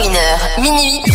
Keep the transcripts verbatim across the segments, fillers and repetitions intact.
vingt et une heures, minuit.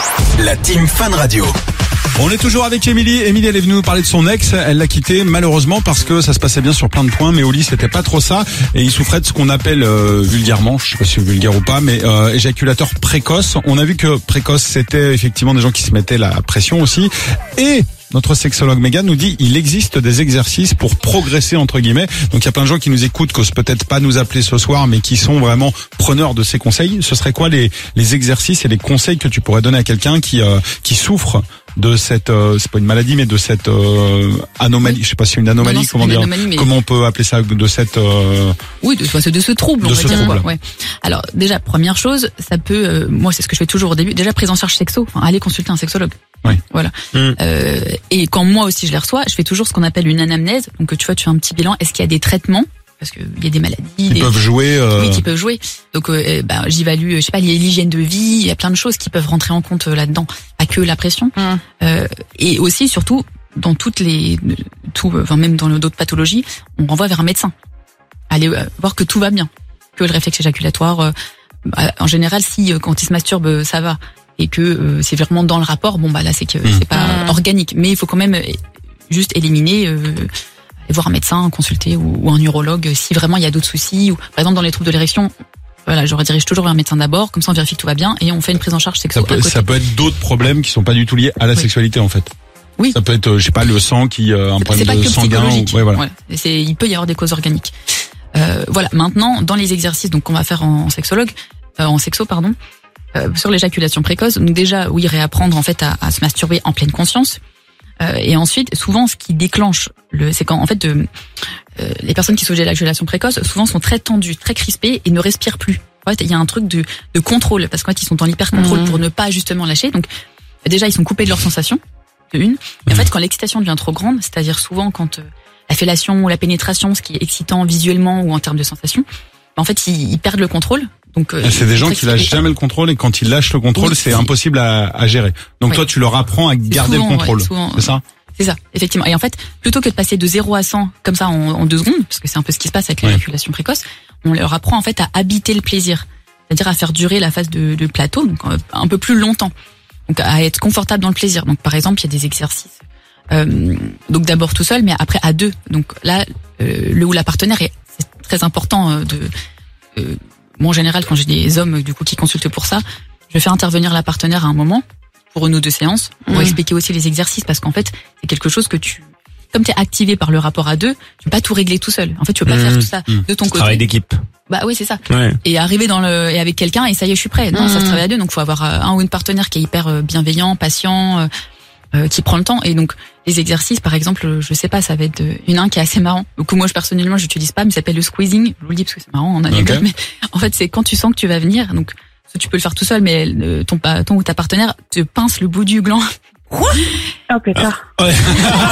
La Team Fun Radio. On est toujours avec Émilie. Émilie, elle est venue nous parler de son ex. Elle l'a quitté malheureusement parce que ça se passait bien sur plein de points, mais au lit c'était pas trop ça. Et il souffrait de ce qu'on appelle euh, vulgairement, je sais pas si c'est vulgaire ou pas, mais euh, éjaculateur précoce. On a vu que précoce c'était effectivement des gens qui se mettaient la pression aussi. Et notre sexologue Mégane nous dit il existe des exercices pour progresser entre guillemets. Donc il y a plein de gens qui nous écoutent, qui osent peut-être pas nous appeler ce soir, mais qui sont vraiment preneurs de ces conseils. Ce serait quoi les les exercices et les conseils que tu pourrais donner à quelqu'un qui euh, qui souffre de cette euh, c'est pas une maladie mais de cette euh, anomalie, je sais pas si c'est une anomalie, non, non, comment une dire anomalie, mais... comment on peut appeler ça, de cette euh... oui de, de ce trouble de on va ce dire trouble. Ouais. Alors déjà première chose, ça peut euh, moi c'est ce que je fais toujours au début, déjà prise en charge sexo, enfin aller consulter un sexologue. Oui. Voilà. Mmh. Euh, et quand moi aussi je les reçois, je fais toujours ce qu'on appelle une anamnèse. Donc tu vois, tu fais un petit bilan. Est-ce qu'il y a des traitements? Parce que il y a des maladies. Qui des... peuvent jouer. Euh... Oui, qui peuvent jouer. Donc euh, bah, j'évalue, je sais pas, il y a l'hygiène de vie, il y a plein de choses qui peuvent rentrer en compte là-dedans. Pas que la pression. Mmh. Euh, et aussi, surtout, dans toutes les, tout, enfin même dans d'autres pathologies, on renvoie vers un médecin. Aller euh, voir que tout va bien, que le réflexe éjaculatoire. Euh, bah, en général, si euh, quand il se masturbe, ça va. Et que euh, c'est vraiment dans le rapport, bon bah là c'est que mmh. c'est pas mmh. organique, mais il faut quand même juste éliminer, euh, aller voir un médecin, consulter ou, ou un urologue si vraiment il y a d'autres soucis. Ou par exemple dans les troubles de l'érection, voilà, je redirige toujours vers un médecin d'abord, comme ça on vérifie que tout va bien et on fait une prise en charge sexuelle. Ça peut, ça peut être d'autres problèmes qui sont pas du tout liés à la oui. sexualité en fait. Oui. Ça peut être, je sais pas, le sang qui euh, un c'est, problème c'est de sanguin. Ou, ouais, voilà. Ouais, c'est, il peut y avoir des causes organiques. Euh, voilà. Maintenant, dans les exercices donc qu'on va faire en, en sexologue, euh, en sexo pardon. Euh, sur l'éjaculation précoce, donc déjà, oui, réapprendre en fait à, à se masturber en pleine conscience. Euh, et ensuite, souvent, ce qui déclenche le, c'est quand en fait, de, euh, les personnes qui souffrent d'éjaculation précoce, souvent sont très tendues, très crispées et ne respirent plus. En fait, il y a un truc de, de contrôle parce qu'en fait, ils sont dans l'hyper-contrôle mmh. pour ne pas justement lâcher. Donc, déjà, ils sont coupés de leurs sensations, de une. Et en fait, quand l'excitation devient trop grande, c'est-à-dire souvent quand euh, la fellation ou la pénétration, ce qui est excitant visuellement ou en termes de sensations, en fait, ils, ils perdent le contrôle. Donc, euh, c'est des gens qui lâchent jamais le contrôle et quand ils lâchent le contrôle, oui, c'est, c'est impossible à, à gérer. Donc ouais. toi, tu leur apprends à garder souvent, le contrôle. Ouais, souvent, c'est ça? C'est ça, effectivement. Et en fait, plutôt que de passer de zéro à cent comme ça en, en deux secondes, parce que c'est un peu ce qui se passe avec ouais. l'éjaculation précoce, on leur apprend en fait à habiter le plaisir, c'est-à-dire à faire durer la phase de, de plateau, donc un peu plus longtemps, donc à être confortable dans le plaisir. Donc par exemple, il y a des exercices. Euh, donc d'abord tout seul, mais après à deux. Donc là, euh, le ou la partenaire est c'est très important de. Euh, Moi, en général, quand j'ai des hommes du coup qui consultent pour ça, je fais intervenir la partenaire à un moment pour une ou deux séances pour mmh. expliquer aussi les exercices parce qu'en fait, c'est quelque chose que tu, comme t'es activé par le rapport à deux, tu peux pas tout régler tout seul. En fait, tu peux pas mmh. faire tout ça mmh. de ton côté. Travail d'équipe. Bah oui, c'est ça. Ouais. Et arriver dans le et avec quelqu'un et ça y est, je suis prêt. Non, mmh. ça se travaille à deux, donc faut avoir un ou une partenaire qui est hyper bienveillant, patient. Euh, Euh, qui prend le temps. Et donc les exercices, par exemple, je sais pas, ça va être une un qui est assez marrant. Donc moi, je personnellement, j'utilise pas, mais ça s'appelle le squeezing. Je vous le dis parce que c'est marrant, on a okay. mais en fait, c'est quand tu sens que tu vas venir. Donc tu peux le faire tout seul, mais ton ton ou ta partenaire te pince le bout du gland. Quoi? Oh putain. Ah, ouais.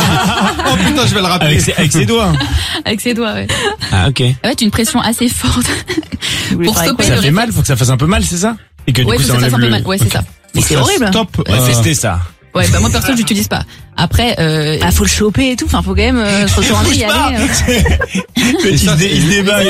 Oh putain, je vais le rappeler. Avec ses, avec ses doigts. Avec ses doigts, ouais. Ah ok. En fait, une pression assez forte pour stopper. Ça fait mal, faut que ça fasse un peu mal, c'est ça? Et que du ouais, coup, ça, ça enlève fasse un peu le... mal. Ouais, c'est okay. ça. Mais c'est horrible. Stop. On va tester ça. Ouais, bah moi perso j'utilise pas. Après, euh, ah faut le choper et tout. Enfin, faut quand même euh, se retourner y aller. Il se débat.